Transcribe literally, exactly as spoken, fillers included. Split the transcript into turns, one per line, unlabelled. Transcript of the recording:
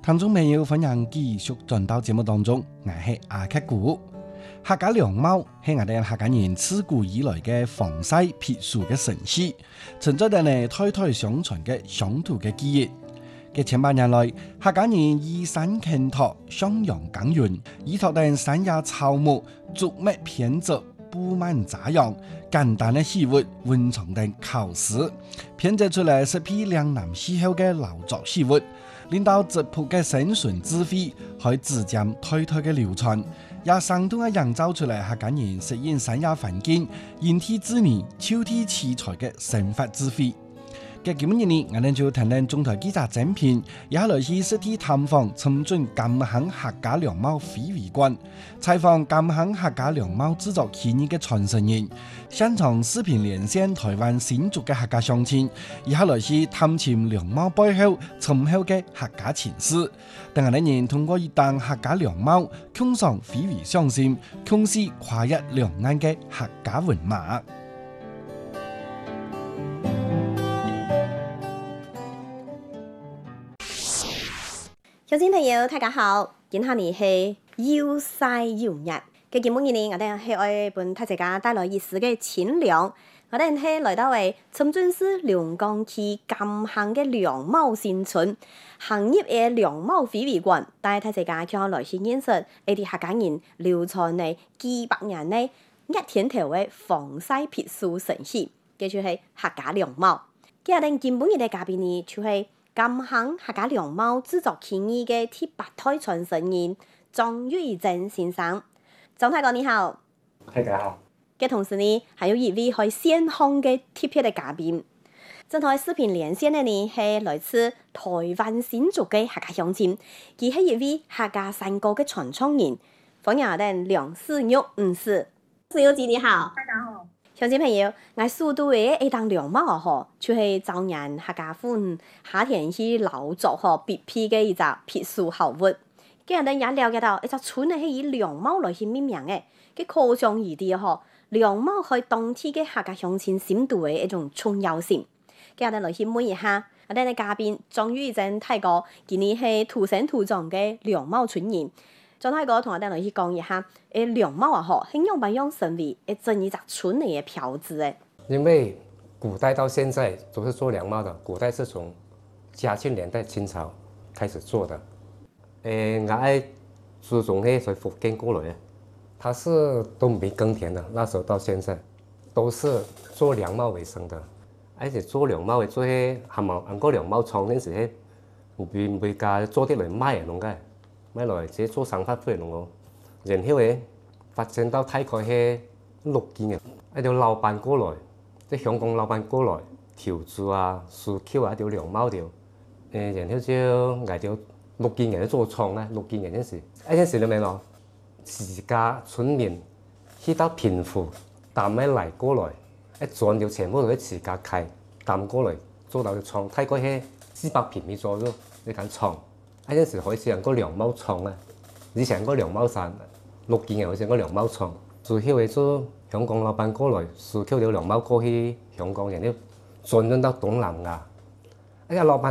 聽眾朋友，歡迎繼續進到節目當中，我係阿克古。客家良貓係我哋客家人自古以來嘅防曬辟暑嘅神器，存在住呢代代相傳嘅鄉土嘅記憶。嘅千百年來，客家人以山傾拓、向陽耕耘，依託等山野草木、竹木編織、布滿雜樣，簡單嘅生活，溫床等考試，編織出嚟適配嶺南氣候嘅勞作生活，令到質樸嘅生存智慧可以自漸代代嘅流傳，也生動嘅營造出嚟客家人適應山野環境、因地制宜、就地取材嘅生活智慧。嘅今日呢，我哋就談談中台記者整片，也來去實地探訪深圳金亨客家良貓非遺館，採訪金亨客家良貓製作企業嘅傳承人，現場視頻連線台灣新竹嘅客家鄉親，也來去探尋良貓背後深厚嘅客家情史。等我哋人通過一檔客家良貓，共創非遺雙線，共識跨越兩岸嘅客家文化。
小朋友大家好，今下日係悠哉悠日嘅節目呢，我哋係愛本大家帶來一絲嘅清涼。我哋係來到為深圳市龍崗區金亨嘅良貓新村，行業嘅良貓非遺館，帶大家將來去認識一啲客家人流傳嘅幾百年嘅一天頭嘅防曬辟暑神器，叫做係客家良貓。今日哋今本日嘅嘉賓呢，就係金亨客家良貓製作企業嘅第八代傳承人莊瑞正先生。莊大哥你好。
大家好。
嘅同時呢，還有一位喺線上嘅特別嘅嘉賓。正台視頻連線嘅呢，係來自台灣新竹嘅客家鄉親，佢係一位客家山歌嘅傳唱人。歡迎我哋梁世玉女士。世玉姐你好。
大家好。
鄉親朋友，我速度嘅一檔良貓啊，就係早年客家婦夏天去勞作嗬必備嘅一隻辟暑好物。今日咧也了解到，一隻村咧係以良貓來去命名嘅，佢可想而知嗬，良貓係當地嘅客家鄉親深度嘅一種重要性。今日咧來去問一下，我哋嘅嘉賓莊瑞正大哥，今年係土生土長嘅良貓村人。莊大哥同我哋來去講一下，誒良貓啊，嗬，係用唔用成為一整一隻村嚟嘅標誌誒？
因為古代到現在都是做良貓的，古代是從嘉慶年代清朝開始做的。誒，我愛祖宗係從福建過來嘅，他是都沒耕田的，那時候到現在都是做良貓為生的，而且做良貓嘅做係係咪按個良貓廠嗰陣時係唔會唔會價做啲嚟賣嘅，嘅。買來自己做生活費咯，然後誒發展到大概係六幾年，一條老闆過來，即係香港老闆過來投資啊、需求啊，一條良貓條，誒然後就捱條六幾年做廠咧，六幾年嗰時，嗰陣時你明咯，自家村民去到貧富擔咩嚟過來，一轉條全部都係自家開擔過來做到條廠，大概係四百平米左右呢間廠。嗰陣時開始有個良貓廠啊，以前個良貓山，六幾年開始個良貓廠，主要係做香港老闆過來，需求條良貓過去香港，然後轉運到東南亞。一個老闆